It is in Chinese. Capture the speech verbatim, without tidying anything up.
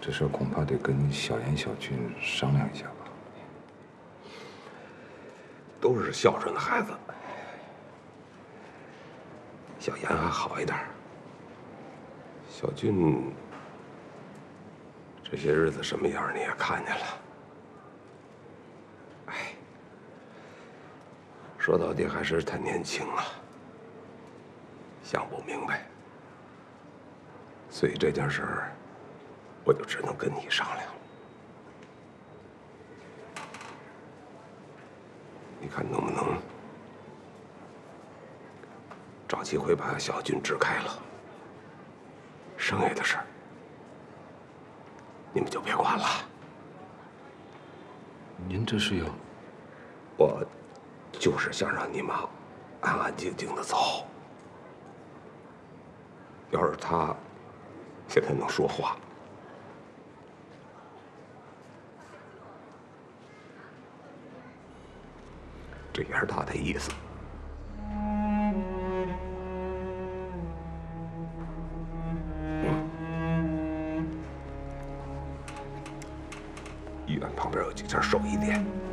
这事恐怕得跟小严、小俊商量一下吧。 都是孝顺的孩子，小严还好一点，小俊这些日子什么样你也看见了。哎，说到底还是他年轻啊，想不明白，所以这件事儿我就只能跟你商量了。你看能不能找机会把小俊支开了，剩下的事儿你们就别管了。 您这是要…… 我就是想让你妈安安静静的走。要是她现在能说话，这也是她的意思。医院旁边有几家手艺店。